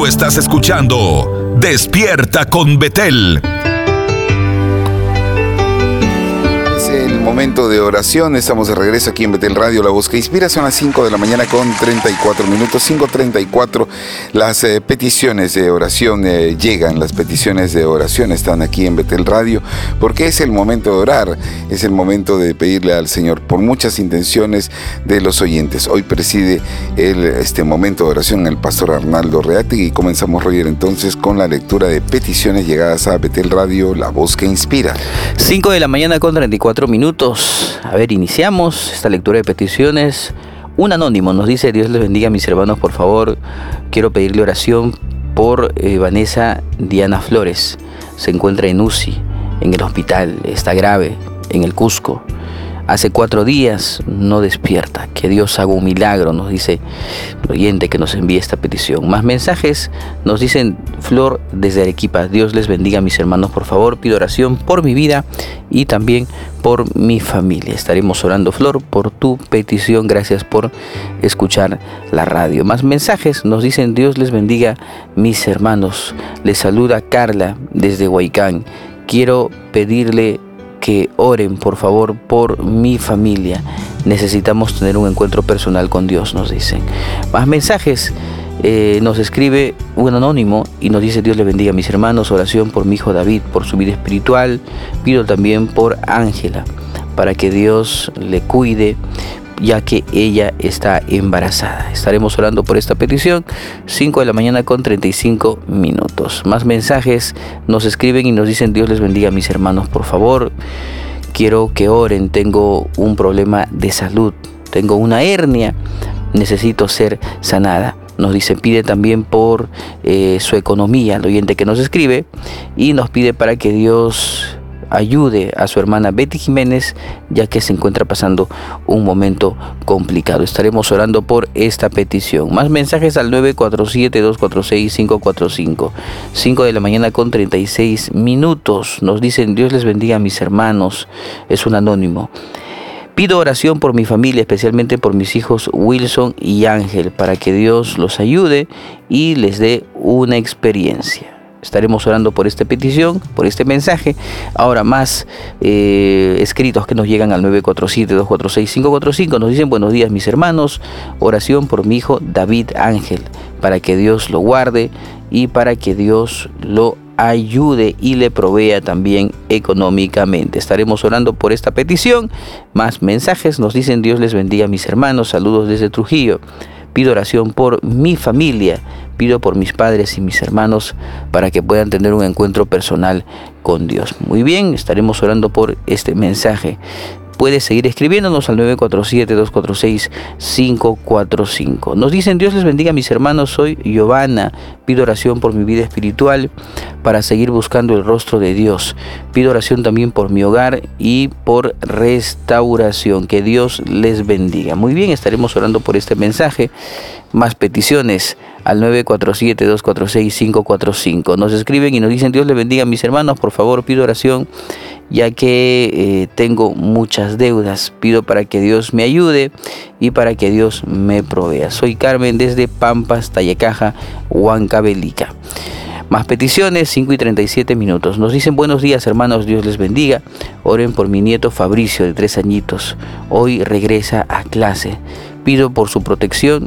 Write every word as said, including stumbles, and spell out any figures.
estás escuchando Despierta con Betel. Momento de oración, estamos de regreso aquí en Betel Radio, la voz que inspira. Son las cinco de la mañana con treinta y cuatro minutos, cinco treinta y cuatro. Las eh, peticiones de oración eh, llegan, las peticiones de oración están aquí en Betel Radio, porque es el momento de orar, es el momento de pedirle al Señor por muchas intenciones de los oyentes. Hoy preside el, este momento de oración el pastor Arnaldo Reategui y comenzamos, Roger, entonces con la lectura de peticiones llegadas a Betel Radio, la voz que inspira. cinco de la mañana con treinta y cuatro minutos. A ver, iniciamos esta lectura de peticiones. Un anónimo nos dice: Dios les bendiga, mis hermanos, por favor, quiero pedirle oración por eh, Vanessa Diana Flores. Se encuentra en U C I, en el hospital, está grave, en el Cusco. Hace cuatro días no despierta. Que Dios haga un milagro, nos dice el oyente que nos envía esta petición. Más mensajes nos dicen: Flor desde Arequipa. Dios les bendiga, mis hermanos, por favor, pido oración por mi vida y también por mi familia. Estaremos orando, Flor, por tu petición. Gracias por escuchar la radio. Más mensajes nos dicen: Dios les bendiga, mis hermanos. Les saluda Carla desde Huaycán. Quiero pedirle que oren, por favor, por mi familia. Necesitamos tener un encuentro personal con Dios, nos dicen. Más mensajes. Eh, nos escribe un anónimo y nos dice: Dios le bendiga, mis hermanos, oración por mi hijo David, por su vida espiritual. Pido también por Ángela, para que Dios le cuide, ya que ella está embarazada. Estaremos orando por esta petición. Cinco de la mañana con treinta y cinco minutos. Más mensajes nos escriben y nos dicen: Dios les bendiga, mis hermanos, por favor, quiero que oren. Tengo un problema de salud, tengo una hernia, necesito ser sanada. Nos dice, pide también por eh, su economía, el oyente que nos escribe, y nos pide para que Dios ayude a su hermana Betty Jiménez, ya que se encuentra pasando un momento complicado. Estaremos orando por esta petición. Más mensajes al nueve cuatro siete, dos cuatro seis, cinco cuatro cinco. cinco de la mañana con treinta y seis minutos. Nos dicen: Dios les bendiga a mis hermanos. Es un anónimo. Pido oración por mi familia, especialmente por mis hijos Wilson y Ángel, para que Dios los ayude y les dé una experiencia. Estaremos orando por esta petición, por este mensaje. Ahora más eh, escritos que nos llegan al nueve cuatro siete, dos cuatro seis, cinco cuatro cinco. Nos dicen: buenos días, mis hermanos. Oración por mi hijo David Ángel, para que Dios lo guarde y para que Dios lo ayude y le provea también económicamente. Estaremos orando por esta petición. Más mensajes nos dicen: Dios les bendiga, mis hermanos. Saludos desde Trujillo. Pido oración por mi familia, pido por mis padres y mis hermanos para que puedan tener un encuentro personal con Dios. Muy bien, estaremos orando por este mensaje. Puedes seguir escribiéndonos al nueve cuatro siete, dos cuatro seis, cinco cuatro cinco. Nos dicen: Dios les bendiga, mis hermanos. Soy Giovanna. Pido oración por mi vida espiritual para seguir buscando el rostro de Dios. Pido oración también por mi hogar y por restauración. Que Dios les bendiga. Muy bien, estaremos orando por este mensaje. Más peticiones al nueve cuatro siete, dos cuatro seis, cinco cuatro cinco. Nos escriben y nos dicen: Dios les bendiga, mis hermanos. Por favor, pido oración, ya que eh, tengo muchas deudas. Pido para que Dios me ayude y para que Dios me provea. Soy Carmen desde Pampas, Tallacaja, Huancavelica. Más peticiones, cinco y treinta y siete minutos. Nos dicen: buenos días, hermanos, Dios les bendiga. Oren por mi nieto Fabricio, de tres añitos. Hoy regresa a clase. Pido por su protección